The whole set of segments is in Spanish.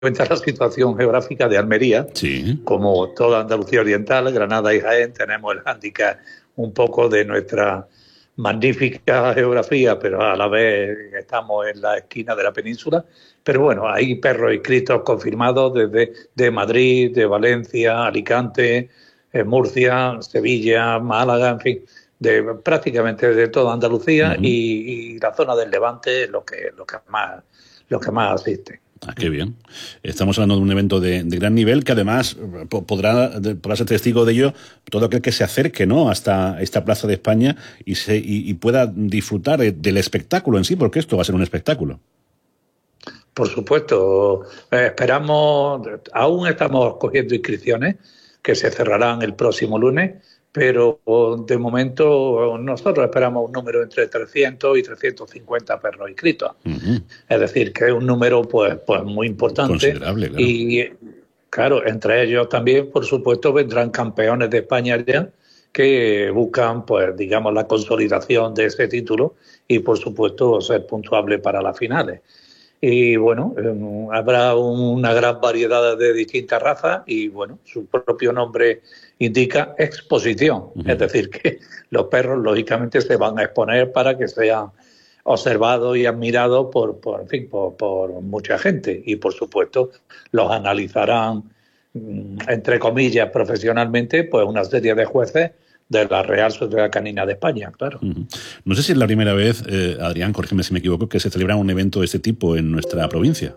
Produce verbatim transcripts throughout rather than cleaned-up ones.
cuenta la situación geográfica de Almería, sí. Como toda Andalucía Oriental, Granada y Jaén, tenemos el hándicap un poco de nuestra magnífica geografía, pero a la vez estamos en la esquina de la península. Pero bueno, hay perros inscritos confirmados desde de Madrid, de Valencia, Alicante, eh, Murcia, Sevilla, Málaga, en fin, de prácticamente de toda Andalucía uh-huh. y, y la zona del Levante, lo que, lo que más, lo que más asiste. Ah, qué bien. Estamos hablando de un evento de, de gran nivel que además podrá, podrá ser testigo de ello todo aquel que se acerque, ¿no?, hasta esta Plaza de España y, se, y, y pueda disfrutar del espectáculo en sí, porque esto va a ser un espectáculo. Por supuesto. Eh, esperamos, aún estamos cogiendo inscripciones que se cerrarán el próximo lunes, pero de momento nosotros esperamos un número entre trescientos y trescientos cincuenta perros inscritos. Uh-huh. Es decir, que es un número pues, pues muy importante. Considerable, claro. Y claro, entre ellos también, por supuesto, vendrán campeones de España ya que buscan, pues digamos, la consolidación de ese título y, por supuesto, ser puntuable para las finales. Y bueno, eh, habrá una gran variedad de distintas razas y bueno, su propio nombre indica exposición. Uh-huh. Es decir, que los perros lógicamente se van a exponer para que sean observados y admirados por, por, en fin, por, por mucha gente y por supuesto los analizarán, entre comillas, profesionalmente, pues una serie de jueces de la Real Sociedad Canina de España, claro. Uh-huh. No sé si es la primera vez, eh, Adrián, corrígeme si me equivoco, que se celebra un evento de este tipo en nuestra provincia.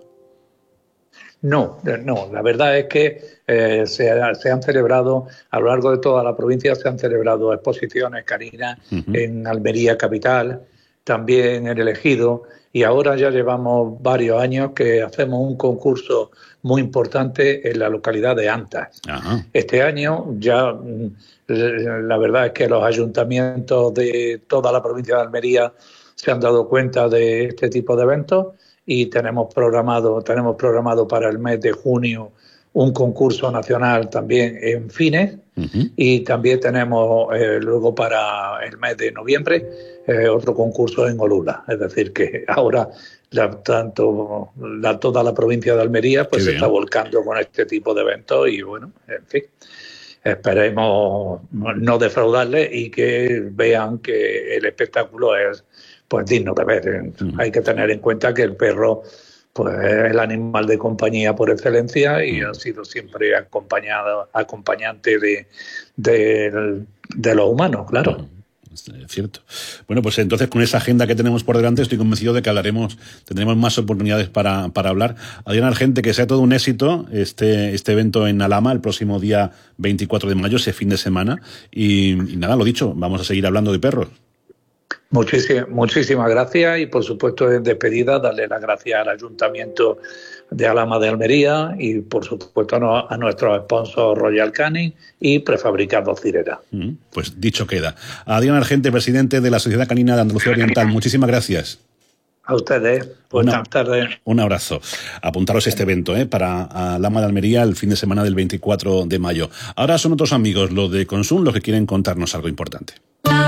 No, no, la verdad es que eh, se, se han celebrado, a lo largo de toda la provincia, se han celebrado exposiciones caninas uh-huh. en Almería capital, también en el Ejido, y ahora ya llevamos varios años que hacemos un concurso muy importante en la localidad de Antas. Ajá. Este año ya, la verdad es que los ayuntamientos de toda la provincia de Almería se han dado cuenta de este tipo de eventos y tenemos programado, tenemos programado para el mes de junio un concurso nacional también en Fines uh-huh. y también tenemos eh, luego para el mes de noviembre eh, otro concurso en Olula. Es decir, que ahora la, tanto la, toda la provincia de Almería pues se está volcando con este tipo de eventos y bueno, en fin, esperemos no defraudarles y que vean que el espectáculo es pues digno de ver. Uh-huh. Hay que tener en cuenta que el perro pues es el animal de compañía por excelencia y ha sido siempre acompañado, acompañante de, de, de los humanos, claro. Es cierto. Bueno, pues entonces con esa agenda que tenemos por delante estoy convencido de que hablaremos, tendremos más oportunidades para, para hablar. Adrián Argente, que sea todo un éxito este, este evento en Alhama el próximo día veinticuatro de mayo, ese fin de semana. Y, y nada, lo dicho, vamos a seguir hablando de perros. Muchísimas, muchísimas gracias y por supuesto en despedida darle las gracias al Ayuntamiento de Alhama de Almería y por supuesto a, a nuestros sponsors Royal Canin y Prefabricados Cirera. Mm, pues dicho queda. Adrián Argente, presidente de la Sociedad Canina de Andalucía Oriental, muchísimas gracias. A ustedes, buenas tardes. Un abrazo. Apuntaros este evento ¿eh? para Alhama de Almería el fin de semana del veinticuatro de mayo. Ahora son otros amigos, los de Consum, los que quieren contarnos algo importante.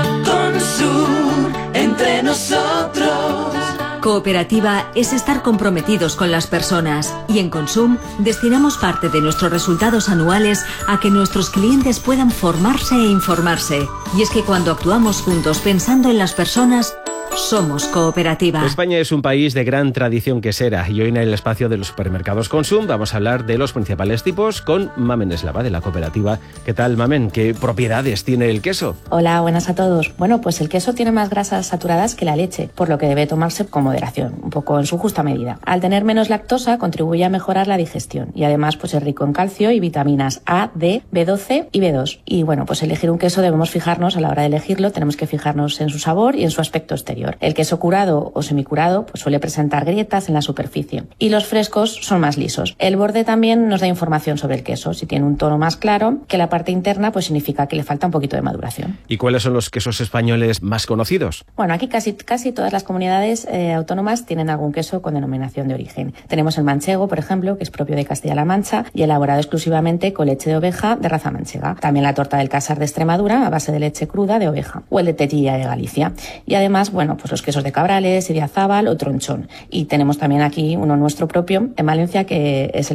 Consum, entre nosotros. Cooperativa es estar comprometidos con las personas y en Consum destinamos parte de nuestros resultados anuales a que nuestros clientes puedan formarse e informarse. Y es que cuando actuamos juntos pensando en las personas, somos cooperativa. España es un país de gran tradición quesera y hoy en el espacio de los supermercados Consum vamos a hablar de los principales tipos con Mamen Eslava de la cooperativa. ¿Qué tal, Mamen? ¿Qué propiedades tiene el queso? Hola, buenas a todos. Bueno, pues el queso tiene más grasas saturadas que la leche, por lo que debe tomarse con moderación, un poco en su justa medida. Al tener menos lactosa contribuye a mejorar la digestión y además pues es rico en calcio y vitaminas A, D, B doce y B dos. Y bueno, pues elegir un queso debemos fijarnos, a la hora de elegirlo tenemos que fijarnos en su sabor y en su aspecto exterior. El queso curado o semicurado pues suele presentar grietas en la superficie y los frescos son más lisos. El borde también nos da información sobre el queso. Si tiene un tono más claro que la parte interna, pues significa que le falta un poquito de maduración. ¿Y cuáles son los quesos españoles más conocidos? Bueno, aquí casi, casi todas las comunidades eh, autónomas tienen algún queso con denominación de origen. Tenemos el manchego, por ejemplo, que es propio de Castilla-La Mancha y elaborado exclusivamente con leche de oveja de raza manchega. También la torta del Casar de Extremadura a base de leche cruda de oveja o el de Tetilla de Galicia. Y además, bueno, pues los quesos de Cabrales, Idiazábal o Tronchón. Y tenemos también aquí uno nuestro propio en Valencia, que es el